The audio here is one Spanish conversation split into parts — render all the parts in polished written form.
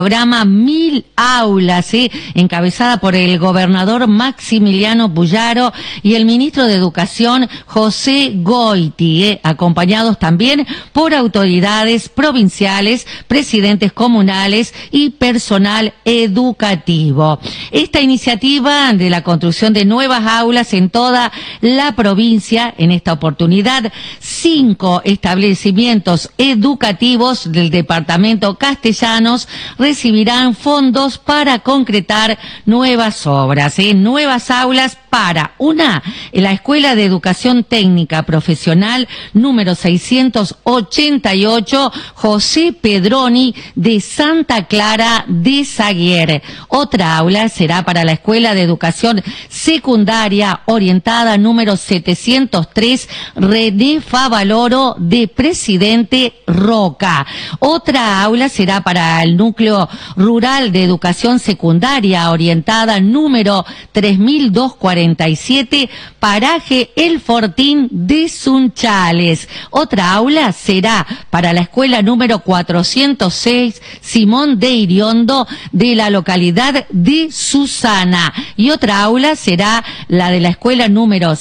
Programa 1000 aulas, encabezada por el gobernador Maximiliano Puyaro y el ministro de Educación José Goiti, acompañados también por autoridades provinciales, presidentes comunales y personal educativo. Esta iniciativa de la construcción de nuevas aulas en toda la provincia, en esta oportunidad, 5 establecimientos educativos del departamento Castellanos recibirán fondos para concretar nuevas obras, nuevas aulas para la Escuela de Educación Técnica Profesional número 688 José Pedroni de Santa Clara de Saguier. Otra aula será para la Escuela de Educación Secundaria Orientada número 703 René Favaloro de Presidente Roca. Otra aula será para el Núcleo Rural de Educación Secundaria Orientada número 3247 Paraje El Fortín de Sunchales. Otra aula será para la escuela número 406 Simón de Iriondo de la localidad de Susana. Y otra aula será la de la escuela número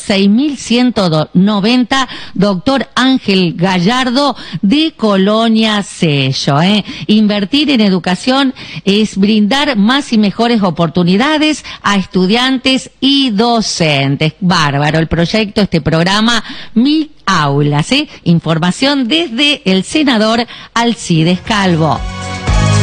6190 Doctor Ángel Gallardo de Colonia Sello. Invertir en educación es brindar más y mejores oportunidades a estudiantes y docentes. Bárbaro el proyecto, este programa 1000 aulas. Información desde el senador Alcides Calvo.